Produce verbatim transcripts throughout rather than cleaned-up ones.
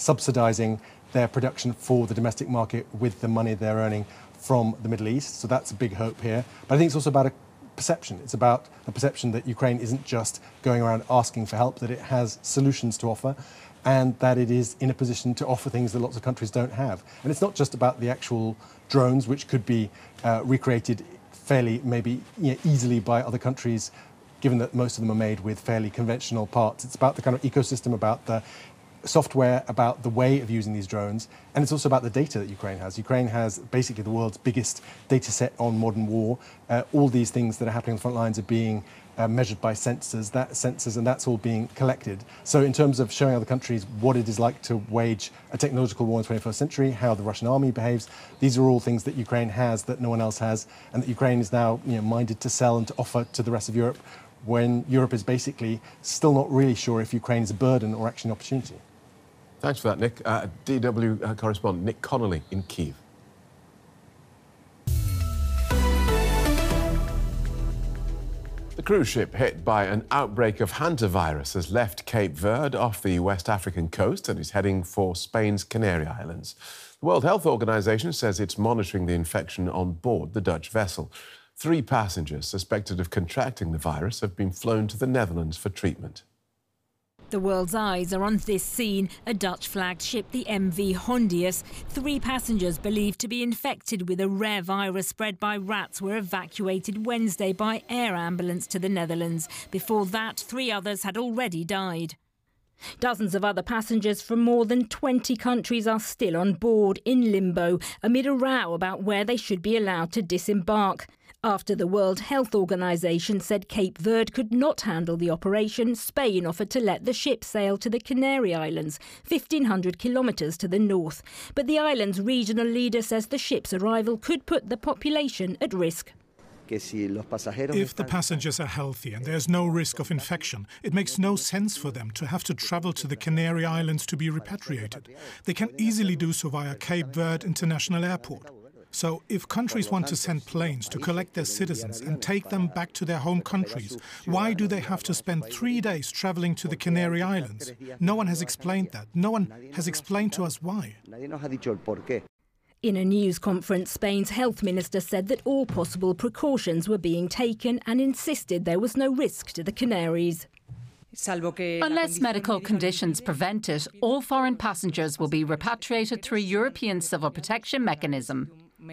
subsidising their production for the domestic market with the money they're earning from the Middle East. So that's a big hope here. But I think it's also about a perception. It's about a perception that Ukraine isn't just going around asking for help, that it has solutions to offer, and that it is in a position to offer things that lots of countries don't have. And it's not just about the actual drones, which could be uh, recreated fairly, maybe you know, easily by other countries, given that most of them are made with fairly conventional parts. It's about the kind of ecosystem, about the software, about the way of using these drones, and it's also about the data that Ukraine has. Ukraine has basically the world's biggest data set on modern war. Uh, all these things that are happening on the front lines are being uh, measured by sensors, that sensors, and that's all being collected. So in terms of showing other countries what it is like to wage a technological war in the twenty-first century, how the Russian army behaves, these are all things that Ukraine has that no one else has, and that Ukraine is now you know, minded to sell and to offer to the rest of Europe, when Europe is basically still not really sure if Ukraine is a burden or actually an opportunity. Thanks for that, Nick. Uh, D W uh, correspondent Nick Connolly in Kyiv. The cruise ship hit by an outbreak of hantavirus has left Cape Verde off the West African coast and is heading for Spain's Canary Islands. The World Health Organization says it's monitoring the infection on board the Dutch vessel. Three passengers suspected of contracting the virus have been flown to the Netherlands for treatment. The world's eyes are on this scene, a Dutch-flagged ship, the M V Hondius. Three passengers believed to be infected with a rare virus spread by rats were evacuated Wednesday by air ambulance to the Netherlands. Before that, three others had already died. Dozens of other passengers from more than twenty countries are still on board in limbo amid a row about where they should be allowed to disembark. After the World Health Organization said Cape Verde could not handle the operation, Spain offered to let the ship sail to the Canary Islands, fifteen hundred kilometres to the north. But the island's regional leader says the ship's arrival could put the population at risk. If the passengers are healthy and there's no risk of infection, it makes no sense for them to have to travel to the Canary Islands to be repatriated. They can easily do so via Cape Verde International Airport. So if countries want to send planes to collect their citizens and take them back to their home countries, why do they have to spend three days travelling to the Canary Islands? No one has explained that. No one has explained to us why. In a news conference, Spain's health minister said that all possible precautions were being taken and insisted there was no risk to the Canaries. Unless medical conditions prevent it, all foreign passengers will be repatriated through a European civil protection mechanism.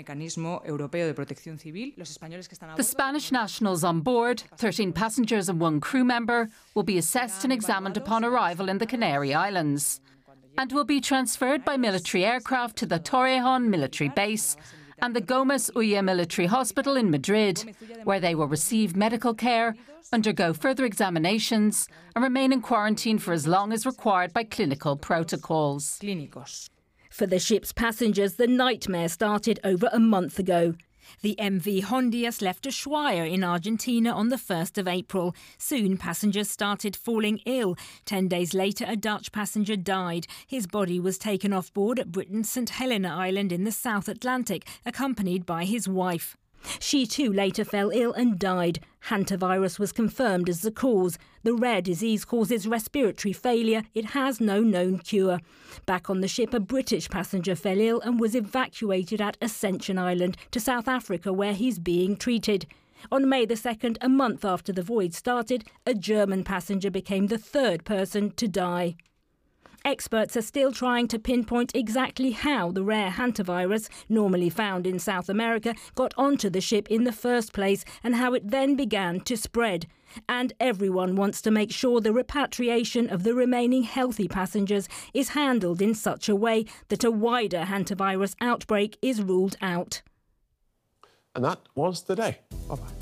The Spanish nationals on board, thirteen passengers and one crew member, will be assessed and examined upon arrival in the Canary Islands and will be transferred by military aircraft to the Torrejón military base and the Gómez Ulla military hospital in Madrid, where they will receive medical care, undergo further examinations and remain in quarantine for as long as required by clinical protocols. For the ship's passengers, the nightmare started over a month ago. The M V Hondius left Ushuaia in Argentina on the first of April. Soon, passengers started falling ill. Ten days later, a Dutch passenger died. His body was taken off board at Britain's Saint Helena Island in the South Atlantic, accompanied by his wife. She too later fell ill and died. Hantavirus was confirmed as the cause. The rare disease causes respiratory failure. It has no known cure. Back on the ship, a British passenger fell ill and was evacuated at Ascension Island to South Africa, where he's being treated. On May the second, a month after the voyage started, a German passenger became the third person to die. Experts are still trying to pinpoint exactly how the rare hantavirus, normally found in South America, got onto the ship in the first place and how it then began to spread. And everyone wants to make sure the repatriation of the remaining healthy passengers is handled in such a way that a wider hantavirus outbreak is ruled out. And that was the day. Bye-bye.